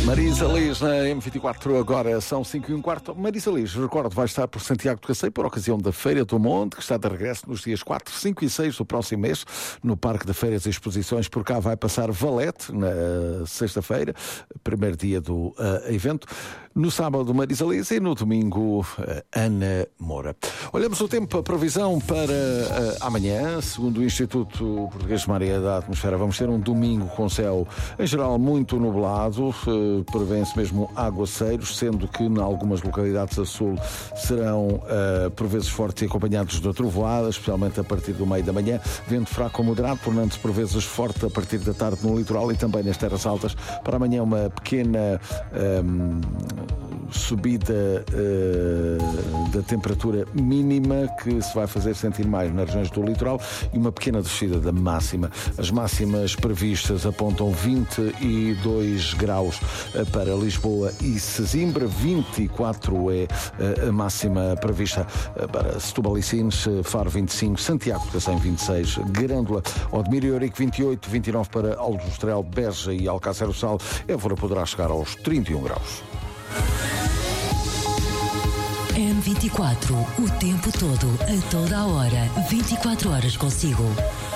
Marisa Liz na M24, agora são 5h15. Marisa Liz, recordo, vai estar por Santiago do Cacém por ocasião da Feira do Monte, que está de regresso nos dias 4, 5 e 6 do próximo mês, no Parque de Feiras e Exposições. Por cá vai passar Valete, na sexta-feira, primeiro dia do evento. No sábado, Marisa Liz, e no domingo, Ana Moura. Olhamos o tempo, a previsão para amanhã. Segundo o Instituto Português de Mar e da Atmosfera, vamos ter um domingo com céu, em geral, muito nublado. Prevêem-se mesmo aguaceiros, sendo que em algumas localidades a sul serão por vezes fortes e acompanhados de trovoadas, especialmente a partir do meio da manhã. Vento fraco ou moderado, tornando-se por vezes forte a partir da tarde no litoral e também nas terras altas. Para amanhã uma pequena subida da temperatura mínima, que se vai fazer sentir mais nas regiões do litoral, e uma pequena descida da máxima. As máximas previstas apontam 22 graus para Lisboa e Sesimbra, 24 é a máxima prevista para Setúbal e Sines, Faro 25, Santiago de Cacém 26, Grândola, Odmir e Ourique 28, 29 para Aljustrel, Beja e Alcácer do Sal. Évora poderá chegar aos 31 graus. M24, o tempo todo, a toda a hora, 24 horas consigo.